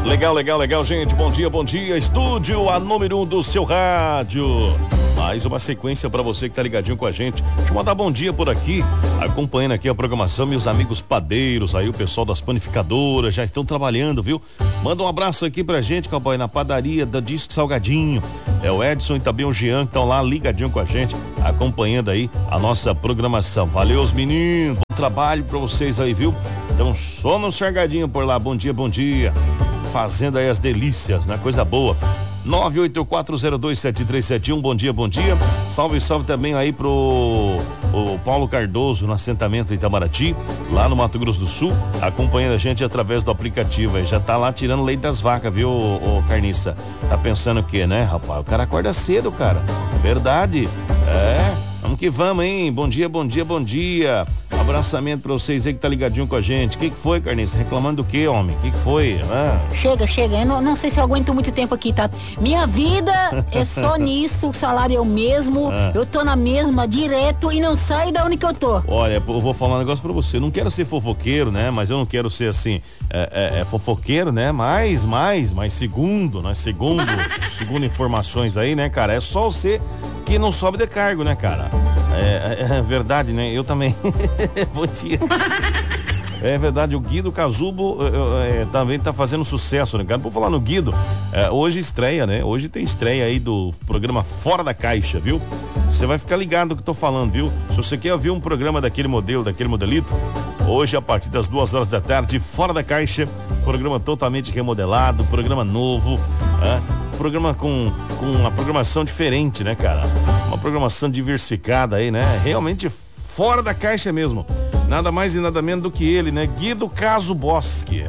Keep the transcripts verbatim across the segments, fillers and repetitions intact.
Legal, legal, legal, gente. Bom dia, bom dia. Estúdio, a número um do seu rádio. Mais uma sequência para você que tá ligadinho com a gente. Deixa eu mandar bom dia por aqui, acompanhando aqui a programação, meus amigos padeiros, aí o pessoal das panificadoras já estão trabalhando, viu? Manda um abraço aqui pra gente, cowboy, na padaria da Disque Salgadinho. É o Edson e também o Jean que estão lá ligadinho com a gente, acompanhando aí a nossa programação. Valeu, os meninos. Bom trabalho pra vocês aí, viu? Então, só no Sargadinho por lá. Bom dia, bom dia. Fazendo aí as delícias, né? Coisa boa. nove oito quatro zero dois sete três sete um, bom dia, bom dia. Salve, salve também aí pro o Paulo Cardoso, no assentamento Itamaraty, lá no Mato Grosso do Sul, acompanhando a gente através do aplicativo. Aí já tá lá tirando leite das vacas, viu, ô, ô Carniça? Tá pensando o quê, né, rapaz? O cara acorda cedo, cara. Verdade. É, vamos que vamos, hein? Bom dia, bom dia, bom dia. Abraçamento pra vocês aí que tá ligadinho com a gente. O que que foi, Carniça? Reclamando do quê, homem? O que que foi? Ah. Chega, chega. Eu não, não sei se eu aguento muito tempo aqui, tá? Minha vida é só nisso, o salário é o mesmo, ah. eu tô na mesma, direto, e não saio da onde que eu tô. Olha, eu vou falar um negócio pra você. Eu não quero ser fofoqueiro, né? Mas eu não quero ser assim, é, é, é fofoqueiro, né? Mas, mais, mas segundo, né? Segundo, segundo informações aí, né, cara? É só você que não sobe de cargo, né, cara? É, é, é verdade, né? Eu também. Bom dia. É verdade, o Guido Casubo é, é, também tá fazendo sucesso, né, cara? Vou falar no Guido, é, hoje estreia, né? Hoje tem estreia aí do programa Fora da Caixa, viu? Você vai ficar ligado no que eu tô falando, viu? Se você quer ouvir um programa daquele modelo, daquele modelito, hoje a partir das duas horas da tarde, Fora da Caixa, programa totalmente remodelado, programa novo, né? Programa com, com uma programação diferente, né, cara? Uma programação diversificada aí, né? Realmente fora da caixa mesmo. Nada mais e nada menos do que ele, né? Guido Casuboski.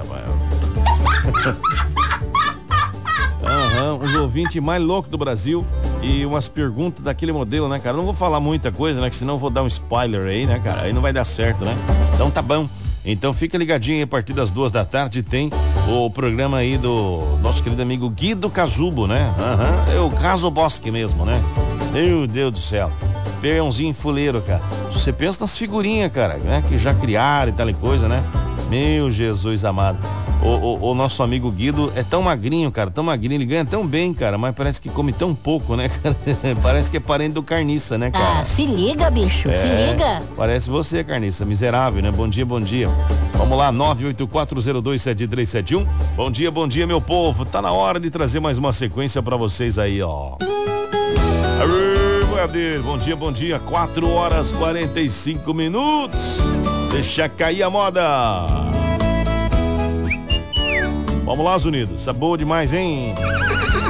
Aham, os ouvintes mais loucos do Brasil e umas perguntas daquele modelo, né, cara? Não vou falar muita coisa, né? Que senão eu vou dar um spoiler aí, né, cara? Aí não vai dar certo, né? Então tá bom. Então fica ligadinho aí, a partir das duas da tarde tem o programa aí do nosso querido amigo Guido Casubo, né? Aham, é o Casuboski mesmo, né? Meu Deus do céu. Peãozinho fuleiro, cara. Você pensa nas figurinhas, cara, né? Que já criaram e tal e coisa, né? Meu Jesus amado. O, o, o nosso amigo Guido é tão magrinho, cara, tão magrinho, ele ganha tão bem, cara, mas parece que come tão pouco, né, cara? Parece que é parente do Carniça, né, cara? Ah, se liga, bicho, é, se liga. Parece você, Carniça, miserável, né? Bom dia, bom dia. Vamos lá, nove oito quatro zero dois sete três sete um. Bom dia, bom dia, meu povo. Tá na hora de trazer mais uma sequência pra vocês aí, ó. Bom dia, bom dia. quatro horas e quarenta e cinco minutos. Deixa cair a moda. Vamos lá, Zunido. Isso é boa demais, hein?